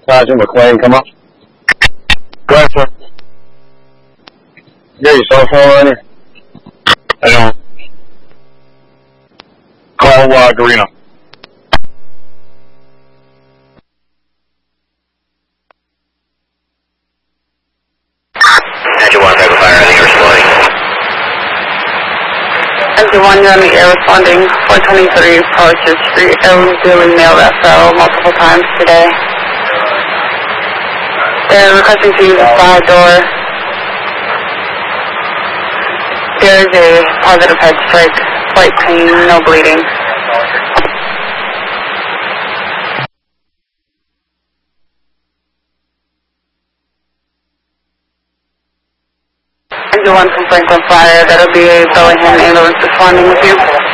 Sergeant McLean, come up. Go ahead, sir. You got your cell phone on you? I don't. Call Garino. Engine 1, Mega Fire, I think you're responding. Engine 1, you're on the air responding. 423 Forester Street. I was doing mail FL multiple times today. They're requesting to use the side door. There is a positive head strike, slight pain, no bleeding. Engine 1 from Franklin Fire, that'll be a Bellingham ambulance responding with you.